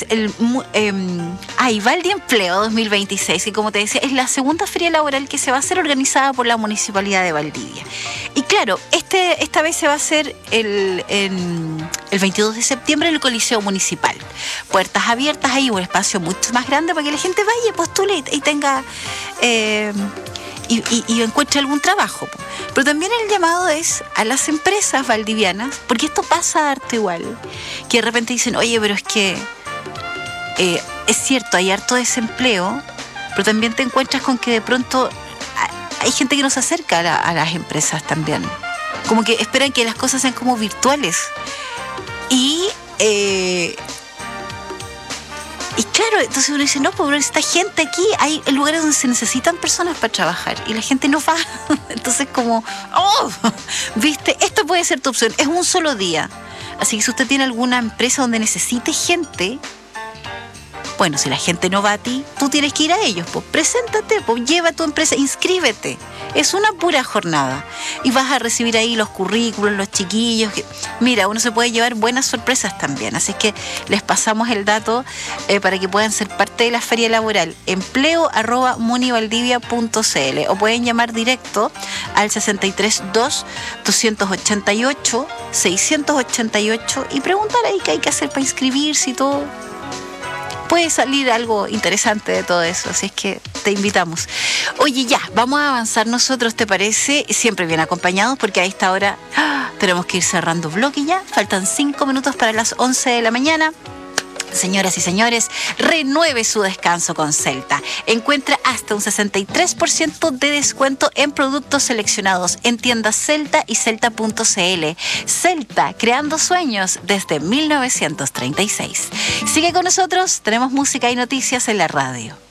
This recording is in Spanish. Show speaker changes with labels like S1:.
S1: es el Valdi Empleo 2026, que como te decía, es la segunda feria laboral que se va a hacer organizada por la Municipalidad de Valdivia. Y claro, esta vez se va a hacer el 22 de septiembre en el Coliseo Municipal. Puertas abiertas, ahí un espacio mucho más grande para que la gente vaya, postule y tenga... Y encuentre algún trabajo. Pero también el llamado es a las empresas valdivianas, porque esto pasa harto igual, que de repente dicen, oye, pero es que es cierto, hay harto desempleo, pero también te encuentras con que de pronto hay gente que no se acerca a las empresas también. Como que esperan que las cosas sean como virtuales. Y claro, entonces uno dice, no, pero esta gente aquí, hay lugares donde se necesitan personas para trabajar y la gente no va. Entonces como, viste, esto puede ser tu opción, es un solo día. Así que si usted tiene alguna empresa donde necesite gente, bueno, si la gente no va a ti, tú tienes que ir a ellos, pues preséntate, pues lleva a tu empresa, inscríbete. Es una pura jornada y vas a recibir ahí los currículos, los chiquillos. Mira, uno se puede llevar buenas sorpresas también, así que les pasamos el dato para que puedan ser parte de la feria laboral, empleo@munivaldivia.cl, o pueden llamar directo al 632-288-688 y preguntar ahí qué hay que hacer para inscribirse y todo. Puede salir algo interesante de todo eso, así es que te invitamos. Oye, ya, vamos a avanzar nosotros, ¿te parece? Siempre bien acompañados, porque a esta hora tenemos que ir cerrando bloque ya. Faltan 5 minutos para las 11 de la mañana. Señoras y señores, renueve su descanso con Celta. Encuentra hasta un 63% de descuento en productos seleccionados en tiendas Celta y Celta.cl. Celta, creando sueños desde 1936. Sigue con nosotros, tenemos música y noticias en la radio.